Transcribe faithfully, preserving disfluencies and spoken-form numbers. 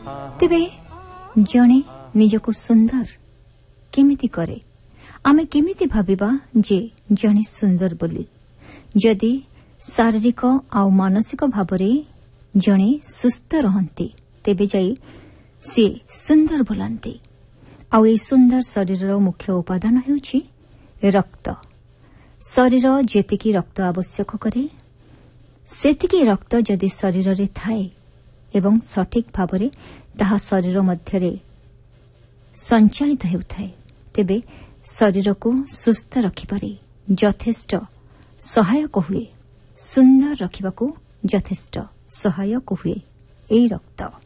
ତେବେ ଜଣେ ନିଜକୁ ସୁନ୍ଦର କେମିତି କରେ? ଆମେ କେମିତି ଭାବିବା ଯେ ଜଣେ ସୁନ୍ଦର ବୋଲି? ଯଦି ଶାରୀରିକ ଆଉ ମାନସିକ ଭାବରେ ଜଣେ ସୁସ୍ଥ ରହନ୍ତି ତେବେ ଯାଇ ସିଏ ସୁନ୍ଦର ବୋଲନ୍ତି। ଆଉ ଏହି ସୁନ୍ଦର ଶରୀରର ମୁଖ୍ୟ ଉପାଦାନ ହେଉଛି ରକ୍ତ। ଶରୀର ଯେତିକି ରକ୍ତ ଆବଶ୍ୟକ କରେ ସେତିକି ରକ୍ତ ଯଦି ଶରୀରରେ ଥାଏ ଏବଂ ସଠିକ୍ ଭାବରେ ତାହା ଶରୀର ମଧ୍ୟରେ ସଞ୍ଚାଳିତ ହେଉଥାଏ ତେବେ ଶରୀରକୁ ସୁସ୍ଥ ରଖିବାରେ ଯଥେଷ୍ଟ ସହାୟକ ହୁଏ। ସୁନ୍ଦର ରଖିବାକୁ ଯଥେଷ୍ଟ ସହାୟକ ହୁଏ ଏହି ରକ୍ତ।